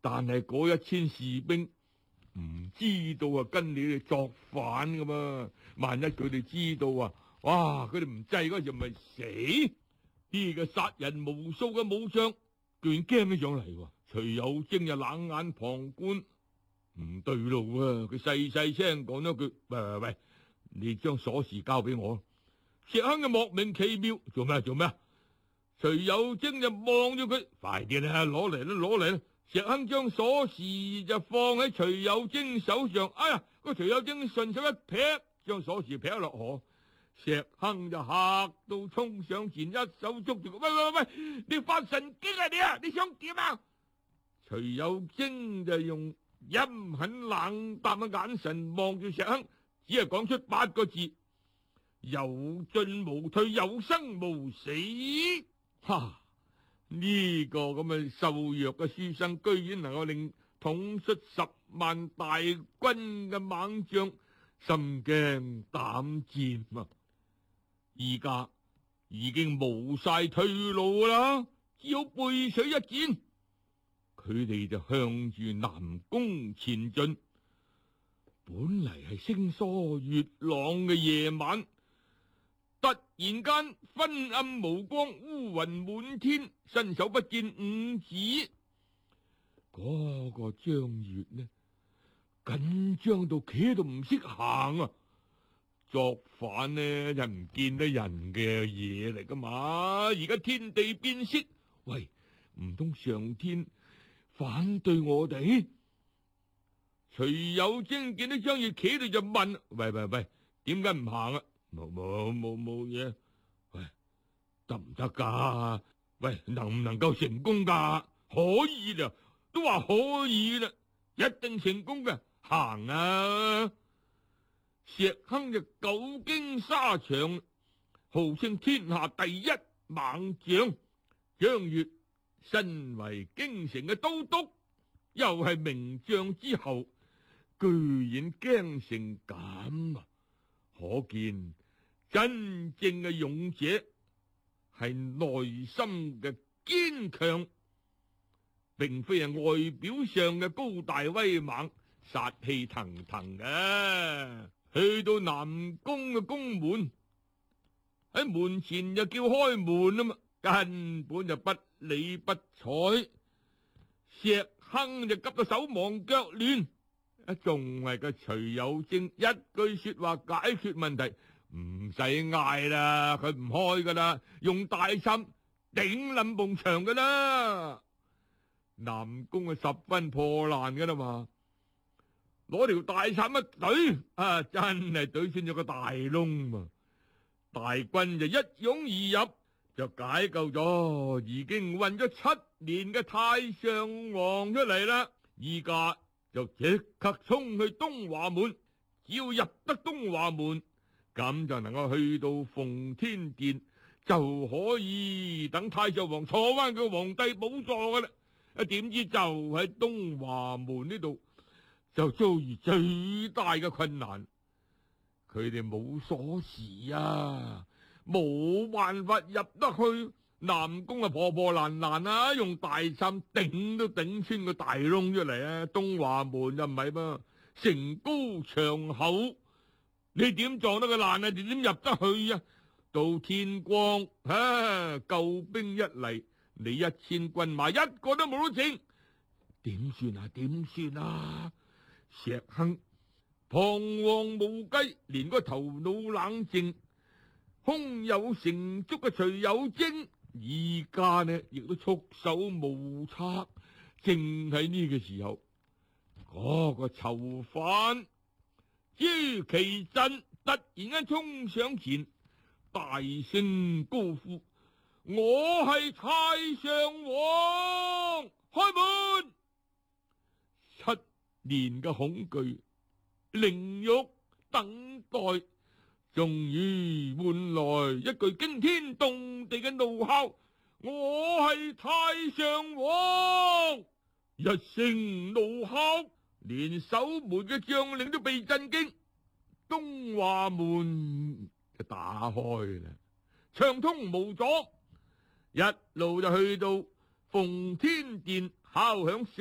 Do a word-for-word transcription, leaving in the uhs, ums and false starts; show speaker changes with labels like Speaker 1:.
Speaker 1: 但係嗰一千士兵唔知道啊，跟你哋作反噶嘛？萬一佢哋知道啊，哇！佢哋唔制嗰時咪死。呢個殺人無數嘅武將居然驚咗上嚟。徐有貞就冷眼旁觀，唔對路啊！佢細細聲講咗句：喂喂喂，你將鎖匙交俾我。石亨就莫名其妙，做咩做咩？徐有貞就望咗佢，快啲啦，攞嚟啦，攞嚟啦！石亨將鎖匙就放喺徐有貞手上，哎呀，個徐有貞順手一劈，將鎖匙劈落河。石亨就嚇到衝上前，一手捉住佢，喂喂喂，你發神經啊你啊！你想點啊？徐有貞就用陰狠冷淡嘅眼神望住石亨，只係講出八個字：有進無退，有生無死。哈！呢、這個咁嘅瘦弱嘅書生，居然能夠令統率十萬大軍嘅猛將心驚膽戰啊！而家已經冇晒退路啦，只好背水一戰。佢哋就向住南宮前進。本嚟係星疏月朗嘅夜晚，突然間昏暗無光，烏雲滿天，伸手不見五指。嗰、那個張月呢，緊張到企喺度唔識行啊！作反呢就唔見得人嘅嘢嚟噶嘛？而家天地變色，喂，唔通上天反對我哋？徐有貞見到張月企度就問：喂喂喂，點解唔行啊？冇冇冇冇嘢？喂，得唔得噶？喂，能唔能夠成功噶？可以啦，都話可以啦，一定成功嘅，行啊！石亨就久經沙場，號稱天下第一猛將。張月身為京城嘅都督，又係名將之後，居然驚成咁啊！可見真正嘅勇者係內心嘅堅強，並非係外表上嘅高大威猛、殺氣騰騰嘅。去到南宮嘅宮門，喺門前就叫開門啊嘛，根本就不理不睬。石亨就急到手忙腳亂，啊，仲係個徐有貞一句說話解決問題，唔使嗌啦，佢唔開噶啦，用大杉頂冧埲牆噶啦。南宮係十分破爛噶啦嘛。攞條大杉一懟，啊，真係懟穿咗個大窿嘛！大軍就一擁而入，就解救咗已經困咗七年嘅太上皇出嚟啦。依家就即刻衝去東華門，只要入得東華門，咁就能夠去到奉天殿，就可以等太上皇坐翻個皇帝寶座噶啦。啊，點知就喺東華門呢度，就遭遇最大嘅困難，佢哋冇鎖匙啊，冇辦法入得去。南宮啊，破破爛爛啊，用大杉頂都頂穿個大窿出嚟啊！東華門就唔係噃，城高牆厚，你點撞得佢爛啊？你點入得去啊？到天光，啊，救兵一嚟，你一千軍馬一個都冇得剩，點算啊？點算啊？石亨彷徨無計，連個頭腦冷靜、胸有成竹嘅徐有貞，而家呢亦都束手無策。正喺呢個時候，嗰、那個囚犯朱祁鎮突然間衝上前，大聲高呼：我係太上皇，開門！七年嘅恐懼、凌辱、等待，終於換來一句驚天動地嘅怒吼：我係太上皇！一聲怒吼，連守門嘅將領都被震驚，東華門就打開啦，暢通無阻，一路就去到奉天殿，敲響